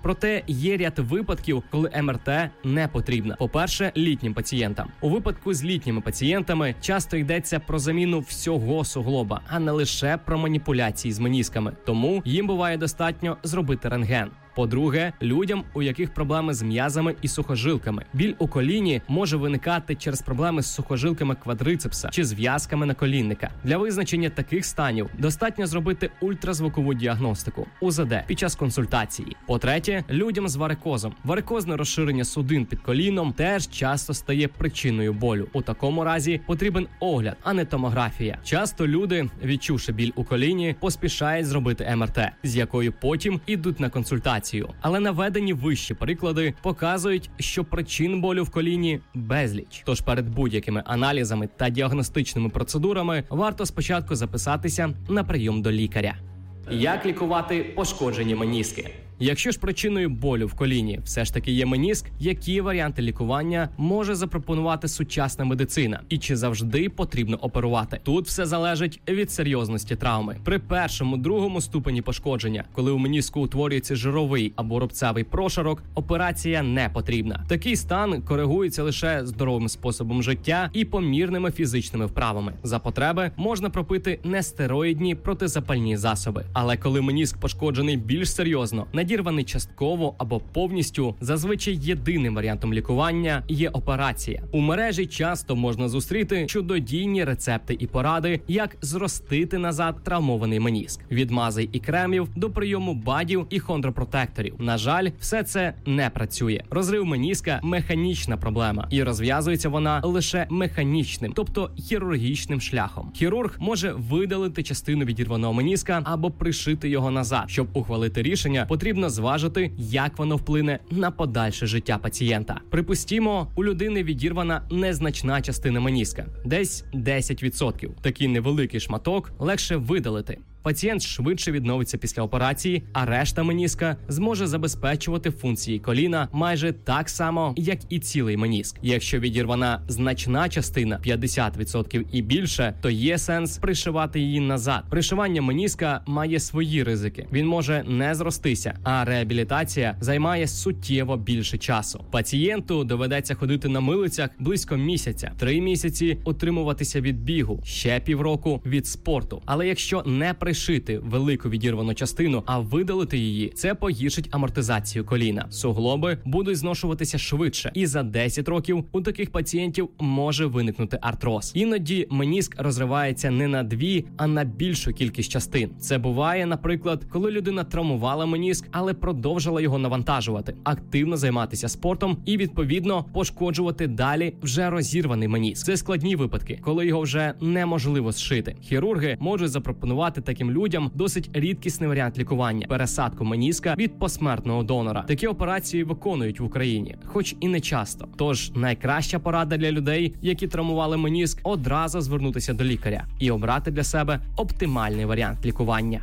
Проте є ряд випадків, коли МРТ не потрібна. По-перше, літнім пацієнтам. У випадку з літніми пацієнтами часто йдеться про заміну всього суглоба, а не лише про маніпуляції з менісками. Тому їм буває достатньо зробити рентген. По-друге, людям, у яких проблеми з м'язами і сухожилками. Біль у коліні може виникати через проблеми з сухожилками квадрицепса чи зв'язками наколінника. Для визначення таких станів достатньо зробити ультразвукову діагностику УЗД під час консультації. По-третє, людям з варикозом. Варикозне розширення судин під коліном теж часто стає причиною болю. У такому разі потрібен огляд, а не томографія. Часто люди, відчувши біль у коліні, поспішають зробити МРТ, з якою потім ідуть на консультацію. Але наведені вищі приклади показують, що причин болю в коліні безліч. Тож перед будь-якими аналізами та діагностичними процедурами варто спочатку записатися на прийом до лікаря. Як лікувати пошкоджені меніски? Якщо ж причиною болю в коліні все ж таки є меніск, які варіанти лікування може запропонувати сучасна медицина? І чи завжди потрібно оперувати? Тут все залежить від серйозності травми. При першому, другому ступені пошкодження, коли у меніску утворюється жировий або рубцевий прошарок, операція не потрібна. Такий стан коригується лише здоровим способом життя і помірними фізичними вправами. За потреби можна пропити нестероїдні протизапальні засоби. Але коли меніск пошкоджений більш серйозно, надірваний частково або повністю, зазвичай єдиним варіантом лікування є операція. У мережі часто можна зустріти чудодійні рецепти і поради, як зростити назад травмований меніск. Від мазей і кремів до прийому БАДів і хондропротекторів. На жаль, все це не працює. Розрив меніска – механічна проблема, і розв'язується вона лише механічним, тобто хірургічним шляхом. Хірург може видалити частину відірваного меніска або пришити його назад. Щоб ухвалити рішення, потрібно зважити, як воно вплине на подальше життя пацієнта. Припустімо, у людини відірвана незначна частина меніска, десь 10%. Такий невеликий шматок легше видалити. Пацієнт швидше відновиться після операції, а решта меніска зможе забезпечувати функції коліна майже так само, як і цілий меніск. Якщо відірвана значна частина 50% і більше, то є сенс пришивати її назад. Пришивання меніска має свої ризики. Він може не зростися, а реабілітація займає суттєво більше часу. Пацієнту доведеться ходити на милицях близько місяця, 3 місяці утримуватися від бігу, ще півроку від спорту. Але якщо не пришити велику відірвану частину, а видалити її, це погіршить амортизацію коліна. Суглоби будуть зношуватися швидше, і за 10 років у таких пацієнтів може виникнути артроз. Іноді меніск розривається не на 2, а на більшу кількість частин. Це буває, наприклад, коли людина травмувала меніск, але продовжила його навантажувати, активно займатися спортом і, відповідно, пошкоджувати далі вже розірваний меніск. Це складні випадки, коли його вже неможливо зшити. Хірурги можуть запропонувати таким людям досить рідкісний варіант лікування – пересадку меніска від посмертного донора. Такі операції виконують в Україні, хоч і не часто. Тож найкраща порада для людей, які травмували меніск – одразу звернутися до лікаря і обрати для себе оптимальний варіант лікування.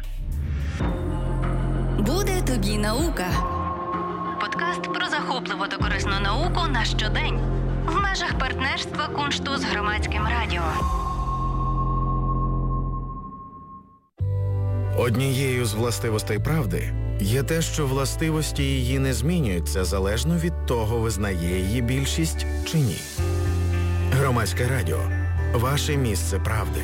Буде тобі наука. Подкаст про захопливу та корисну науку на щодень. В межах партнерства Куншту з Громадським радіо. Однією з властивостей правди є те, що властивості її не змінюються залежно від того, визнає її більшість чи ні. Громадське радіо – ваше місце правди.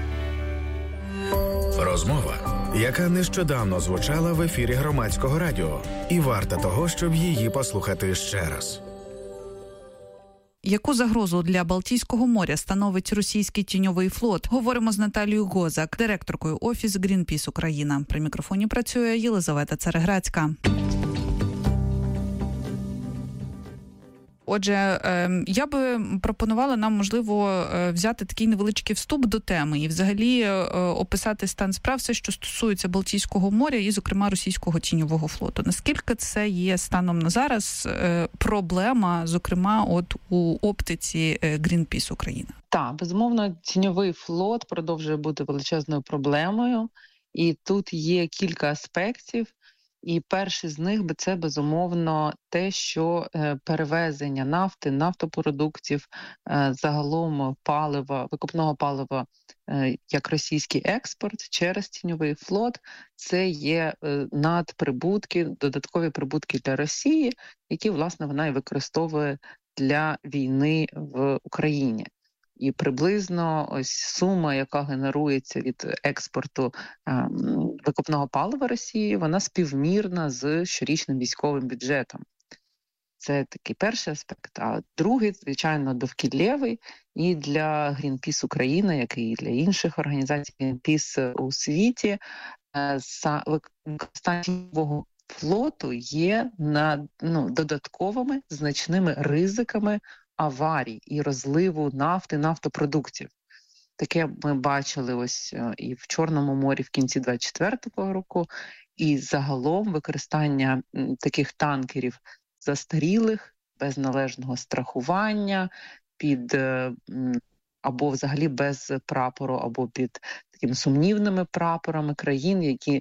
Розмова, яка нещодавно звучала в ефірі Громадського радіо, і варта того, щоб її послухати ще раз. Яку загрозу для Балтійського моря становить російський тіньовий флот? Говоримо з Наталією Гозак, директоркою Офіс Greenpeace Україна. При мікрофоні працює Єлизавета Цареградська. Отже, я би пропонувала нам, можливо, взяти такий невеличкий вступ до теми і взагалі описати стан справ, все, що стосується Балтійського моря і, зокрема, російського тіньового флоту. Наскільки це є станом на зараз проблема, зокрема, от у оптиці Greenpeace Україна? Так, безумовно, тіньовий флот продовжує бути величезною проблемою, і тут є кілька аспектів, І перший з них це, безумовно, те, що перевезення нафти, нафтопродуктів, загалом палива, викопного палива, як російський експорт через тіньовий флот, це є надприбутки, додаткові прибутки для Росії, які, власне, вона і використовує для війни в Україні. І приблизно ось сума, яка генерується від експорту викопного палива Росії, вона співмірна з щорічним військовим бюджетом. Це такий перший аспект. А другий, звичайно, довкіллєвий. І для Greenpeace Україна, як і для інших організацій Greenpeace у світі, використання тіньового флоту є додатковими значними ризиками аварій і розливу нафти, нафтопродуктів. Таке ми бачили ось і в Чорному морі в кінці 2024 року, і загалом використання таких танкерів застарілих, без належного страхування, або взагалі без прапору, або під такими сумнівними прапорами країн, які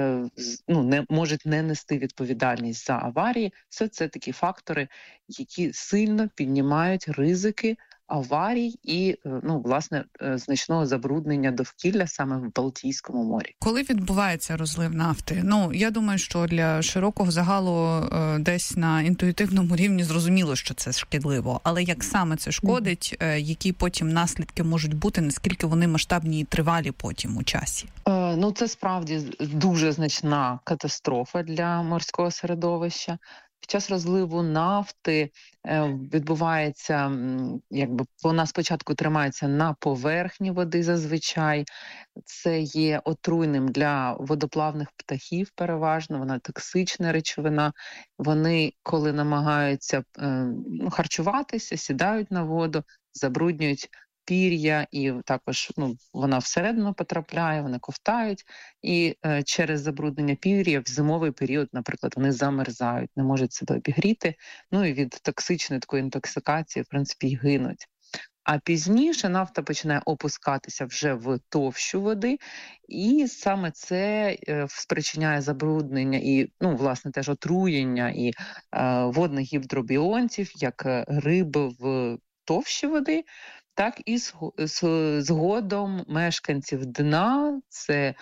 можуть не нести відповідальність за аварії. Все це такі фактори, які сильно піднімають ризики аварій і, власне, значного забруднення довкілля саме в Балтійському морі. Коли відбувається розлив нафти? Я думаю, що для широкого загалу десь на інтуїтивному рівні зрозуміло, що це шкідливо. Але як саме це шкодить, які потім наслідки можуть бути, наскільки вони масштабні і тривалі потім у часі? Це справді дуже значна катастрофа для морського середовища. Під час розливу нафти відбувається, вона спочатку тримається на поверхні води зазвичай. Це є отруйним для водоплавних птахів переважно, вона токсична речовина. Вони, коли намагаються харчуватися, сідають на воду, забруднюють пір'я, і також вона всередину потрапляє, вони ковтають, і через забруднення пір'я в зимовий період, наприклад, вони замерзають, не можуть себе обігріти, і від токсичної такої інтоксикації, в принципі, й гинуть. А пізніше нафта починає опускатися вже в товщу води, і саме це спричиняє забруднення і, власне, теж отруєння і водних гідробіонтів, як риби в товщі води, так і згодом мешканців дна, це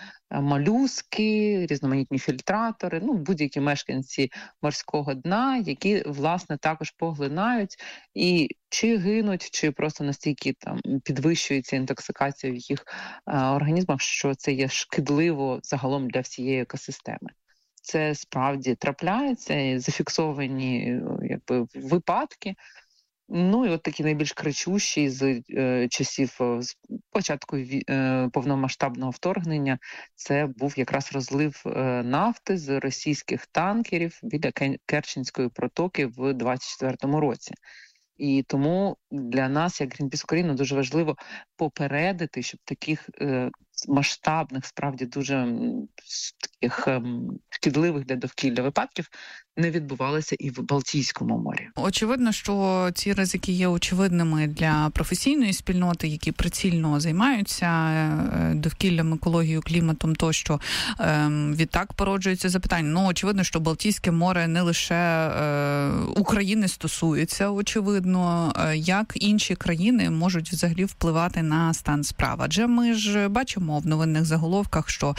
молюски, різноманітні фільтратори, будь-які мешканці морського дна, які, власне, також поглинають і чи гинуть, чи просто настільки підвищується інтоксикація в їх організмах, що це є шкідливо загалом для всієї екосистеми. Це справді трапляється, зафіксовані випадки. І от такі найбільш кричущі з часів початку повномасштабного вторгнення, це був якраз розлив нафти з російських танкерів біля Керченської протоки в 2024 році. І тому для нас, як Greenpeace Україна, дуже важливо попередити, щоб таких масштабних, справді дуже таких шкідливих для довкілля випадків не відбувалося і в Балтійському морі. Очевидно, що ці ризики є очевидними для професійної спільноти, які прицільно займаються довкіллям, екологією, кліматом тощо. Відтак породжується запитання. Очевидно, що Балтійське море не лише України стосується, очевидно. Як інші країни можуть взагалі впливати на стан справ? Адже ми ж бачимо в новинних заголовках, що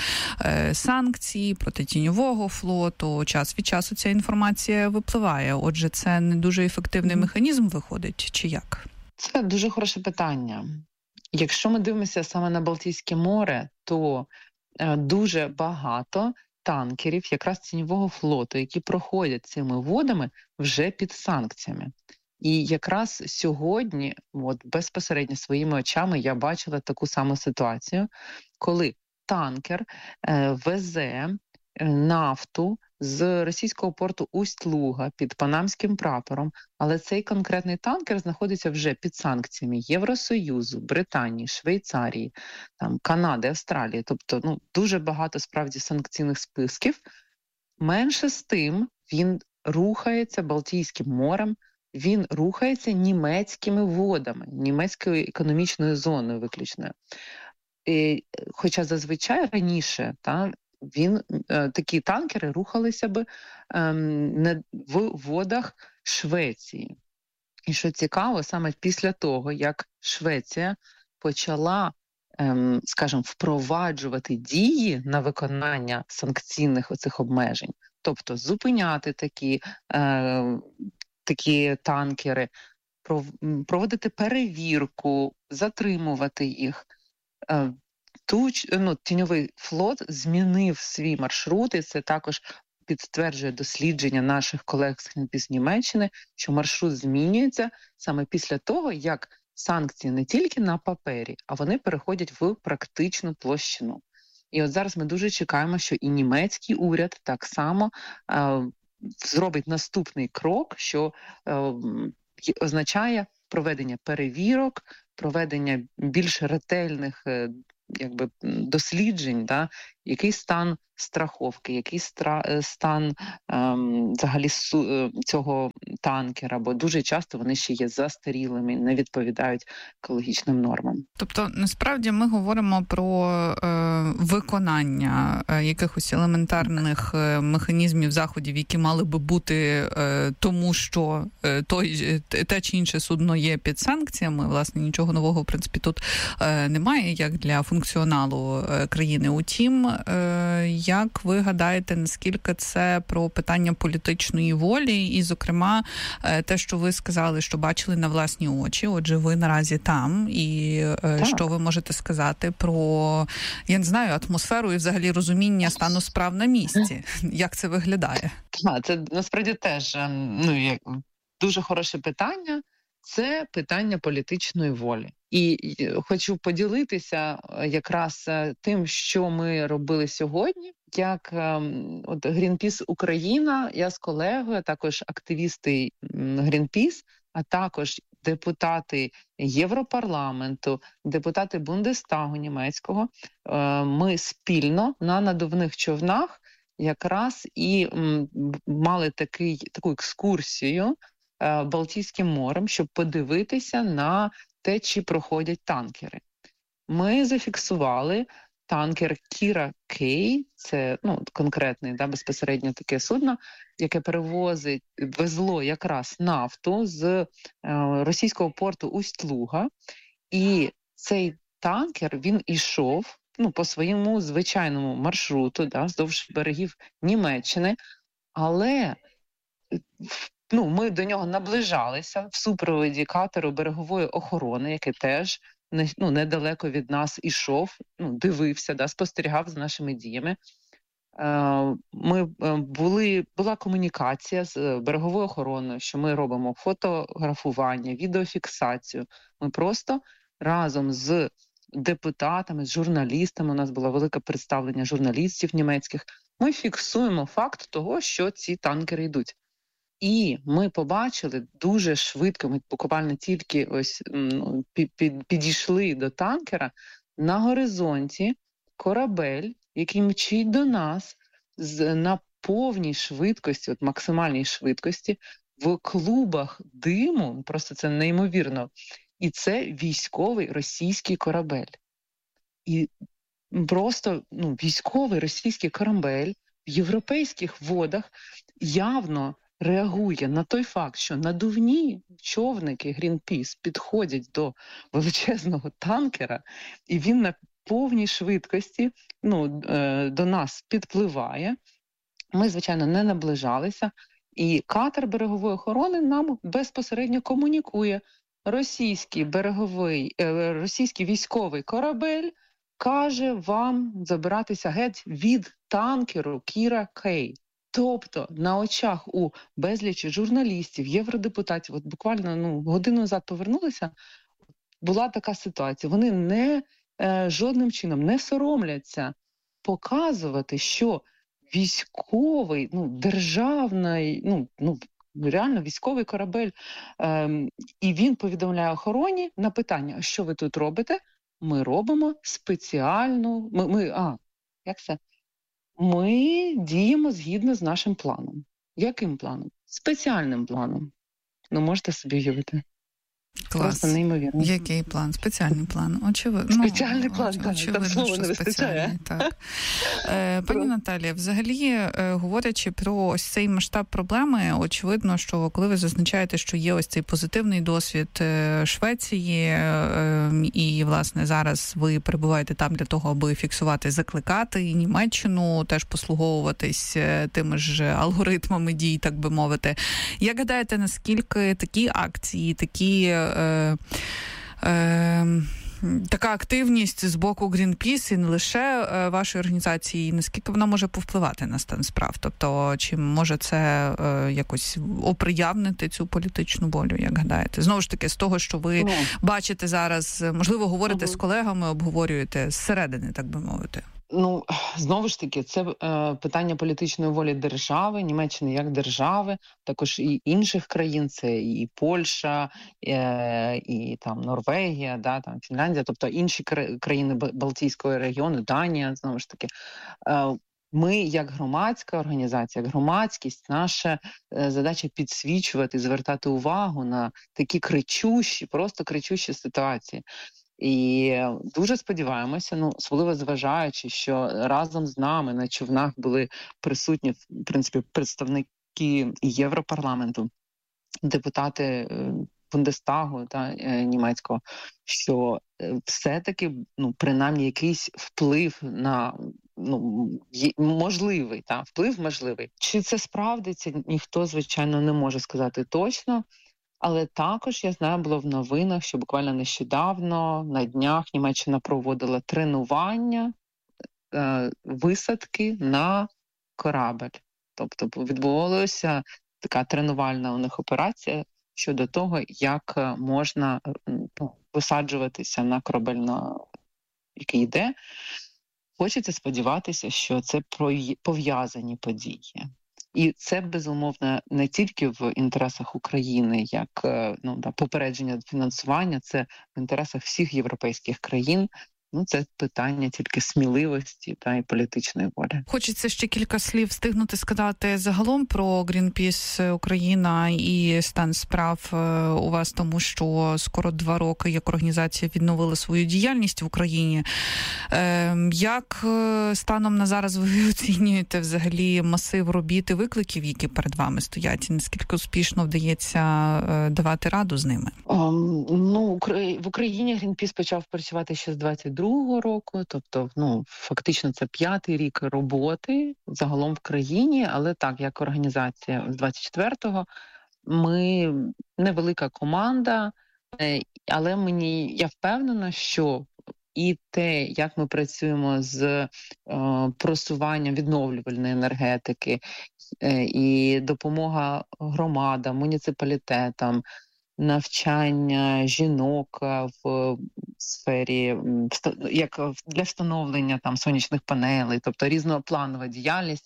санкції проти тіньового флоту, час від часу ця інформація випливає. Отже, це не дуже ефективний механізм виходить, чи як? Це дуже хороше питання. Якщо ми дивимося саме на Балтійське море, то дуже багато танкерів якраз тіньового флоту, які проходять цими водами, вже під санкціями. І якраз сьогодні, безпосередньо своїми очами, я бачила таку саму ситуацію, коли танкер везе нафту з російського порту Усть-Луга під панамським прапором, але цей конкретний танкер знаходиться вже під санкціями Євросоюзу, Британії, Швейцарії, Канади, Австралії. Тобто, дуже багато справді санкційних списків. Менше з тим, він рухається Балтійським морем, він рухається німецькими водами, німецькою економічною зоною виключною. Хоча зазвичай раніше такі танкери рухалися б в водах Швеції. І що цікаво, саме після того, як Швеція почала, скажімо, впроваджувати дії на виконання санкційних оцих обмежень, тобто зупиняти такі танкери, проводити перевірку, затримувати їх, тіньовий флот змінив свій маршрут, і це також підтверджує дослідження наших колег з Greenpeace Німеччини, що маршрут змінюється саме після того, як санкції не тільки на папері, а вони переходять в практичну площину. І от зараз ми дуже чекаємо, що і німецький уряд так само зробить наступний крок, що означає проведення перевірок, проведення більш ретельних досліджень, який стан страховки, який стан взагалі цього танкера, бо дуже часто вони ще є застарілими, не відповідають екологічним нормам. Тобто, насправді, ми говоримо про виконання якихось елементарних механізмів, заходів, які мали би бути тому, що те чи інше судно є під санкціями. Власне, нічого нового, в принципі, тут немає, як для функціоналу країни. Утім, як ви гадаєте, наскільки це про питання політичної волі і, зокрема, те, що ви сказали, що бачили на власні очі, отже, ви наразі там, і що ви можете сказати про, я не знаю, атмосферу і взагалі розуміння стану справ на місці? Як це виглядає? Це насправді теж дуже хороше питання. Це питання політичної волі. І хочу поділитися якраз тим, що ми робили сьогодні. Як Greenpeace Україна, я з колегою, також активісти Greenpeace, а також депутати Європарламенту, депутати Бундестагу німецького, ми спільно на надувних човнах якраз і мали таку екскурсію Балтійським морем, щоб подивитися на те, чи проходять танкери. Ми зафіксували танкер Кіра Кей, це конкретне, безпосередньо таке судно, яке везло якраз нафту з російського порту Усть-Луга. І цей танкер, він ішов по своєму звичайному маршруту, вздовж берегів Німеччини, але ми до нього наближалися в супроводі катеру берегової охорони, який теж недалеко від нас ішов, дивився, спостерігав за нашими діями. Була комунікація з береговою охороною, що ми робимо фотографування, відеофіксацію. Ми просто разом з депутатами, з журналістами, у нас було велике представлення журналістів німецьких, ми фіксуємо факт того, що ці танкери йдуть. І ми побачили дуже швидко, ми буквально тільки підійшли до танкера, на горизонті корабель, який мчить до нас на повній швидкості, максимальній швидкості, в клубах диму, просто це неймовірно. І це військовий російський корабель. І просто військовий російський корабель в європейських водах явно реагує на той факт, що надувні човники Greenpeace підходять до величезного танкера, і він на повній швидкості до нас підпливає. Ми, звичайно, не наближалися, і катер берегової охорони нам безпосередньо комунікує. Російський військовий корабель каже вам забиратися геть від танкеру Кіра Кей. Тобто на очах у безлічі журналістів, євродепутатів, буквально годину назад повернулися, була така ситуація. Вони жодним чином не соромляться показувати, що військовий, державний, реально військовий корабель, і він повідомляє охороні на питання, що ви тут робите? Ми робимо спеціальну, ми діємо згідно з нашим планом. Яким планом? Спеціальним планом. Можете собі уявити. Клас. Просто неймовірно. Який план? Спеціальний план. Очевидно. Спеціальний план, очевидно, так, слово що не вистачає. Так. Пані Наталія, взагалі, говорячи про ось цей масштаб проблеми, очевидно, що коли ви зазначаєте, що є ось цей позитивний досвід Швеції, і, власне, зараз ви перебуваєте там для того, аби фіксувати, закликати і Німеччину теж послуговуватись тими ж алгоритмами дій, так би мовити. Як гадаєте, наскільки такі акції, така активність з боку Greenpeace і не лише вашої організації, наскільки вона може повпливати на стан справ? Тобто, чи може це якось оприявнити цю політичну волю, як гадаєте? Знову ж таки, з того, що ви бачите зараз, можливо, говорите з колегами, обговорюєте зсередини, так би мовити. Ну, знову ж таки, це питання політичної волі держави, Німеччини як держави, також і інших країн, це і Польща, і там Норвегія, да, там Фінляндія, тобто інші країни Балтійського регіону, Данія, знову ж таки. Ми, як громадська організація, як громадськість, наша задача підсвічувати, звертати увагу на такі кричущі, просто кричущі ситуації. І дуже сподіваємося, особливо зважаючи, що разом з нами на човнах були присутні, в принципі, представники Європарламенту, депутати Бундестагу німецького, що все-таки, принаймні, якийсь вплив на, можливий, вплив можливий. Чи це справдиться, ніхто, звичайно, не може сказати точно. Але також, я знаю, було в новинах, що буквально нещодавно, на днях, Німеччина проводила тренування висадки на корабель. Тобто відбувалася така тренувальна у них операція щодо того, як можна висаджуватися на корабель, який йде. Хочеться сподіватися, що це пов'язані події. І це, безумовно, не тільки в інтересах України, як попередження фінансування, це в інтересах всіх європейських країн. Це питання тільки сміливості і політичної волі. Хочеться ще кілька слів встигнути сказати загалом про Greenpeace Україна і стан справ у вас, тому що скоро 2 роки як організація відновила свою діяльність в Україні. Як станом на зараз ви оцінюєте взагалі масив робіт і викликів, які перед вами стоять, і наскільки успішно вдається давати раду з ними? В Україні Greenpeace почав працювати ще з 22-го року, тобто, фактично це 5-й рік роботи загалом в країні, але так, як організація з 24-го, ми невелика команда, але я впевнена, що і те, як ми працюємо з просуванням відновлювальної енергетики, і допомога громадам, муніципалітетам, навчання жінок в сфері, як для встановлення сонячних панелей, тобто різнопланова діяльність,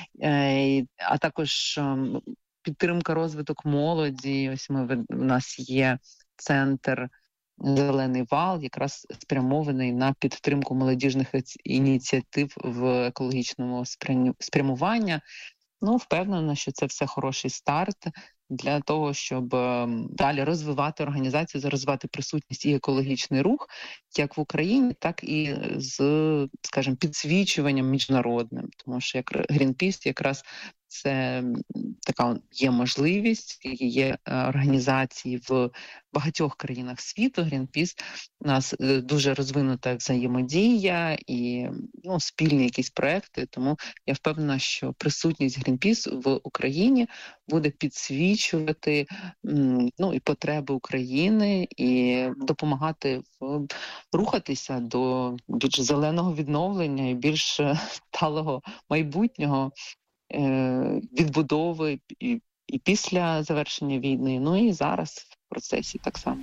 а також підтримка, розвиток молоді. Ось у нас є центр «Зелений вал», якраз спрямований на підтримку молодіжних ініціатив в екологічному спрямуванні. Впевнена, що це все хороший старт для того, щоб далі розвивати організацію, розвивати присутність і екологічний рух, як в Україні, так і з, скажімо, підсвічуванням міжнародним. Тому що як Greenpeace якраз це така є можливість, є організації в багатьох країнах світу. Greenpeace у нас дуже розвинута взаємодія і спільні якісь проекти. Тому я впевнена, що присутність Greenpeace в Україні буде підсвічувати і потреби України і допомагати рухатися до більш зеленого відновлення і більш сталого майбутнього, відбудови і після завершення війни, і зараз в процесі так само.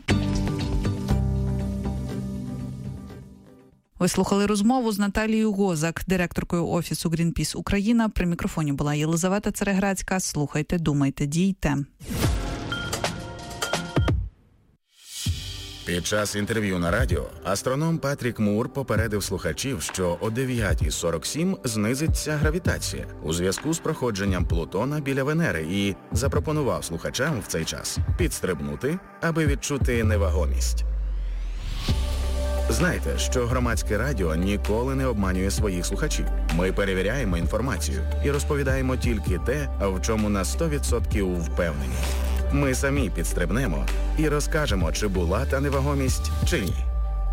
Ви слухали розмову з Наталією Гозак, директоркою Офісу Greenpeace Україна. При мікрофоні була Єлизавета Цереграцька. Слухайте, думайте, дійте. Під час інтерв'ю на радіо астроном Патрік Мур попередив слухачів, що о 9:47 знизиться гравітація у зв'язку з проходженням Плутона біля Венери і запропонував слухачам в цей час підстрибнути, аби відчути невагомість. Знайте, що громадське радіо ніколи не обманює своїх слухачів. Ми перевіряємо інформацію і розповідаємо тільки те, в чому на 100% впевнені. Ми самі підстрибнемо і розкажемо, чи була та невагомість, чи ні.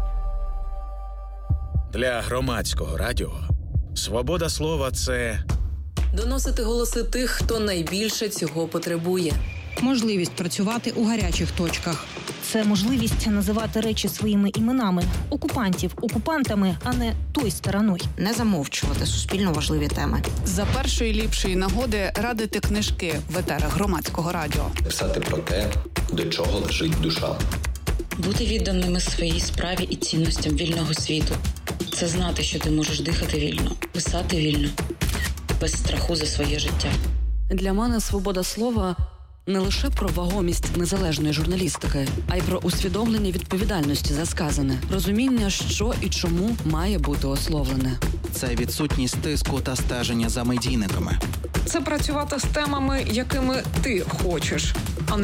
Для громадського радіо свобода слова – це доносити голоси тих, хто найбільше цього потребує. Можливість працювати у гарячих точках. Це можливість називати речі своїми іменами. Окупантів окупантами, а не той стороною. Не замовчувати суспільно важливі теми. За першої ліпшої нагоди радити книжки в етерах громадського радіо. Писати про те, до чого лежить душа. Бути відданими своїй справі і цінностям вільного світу. Це знати, що ти можеш дихати вільно, писати вільно, без страху за своє життя. Для мене свобода слова – не лише про вагомість незалежної журналістики, а й про усвідомлення відповідальності за сказане, розуміння, що і чому має бути ословлене. Це відсутність тиску та стеження за медійниками. Це працювати з темами, якими ти хочеш,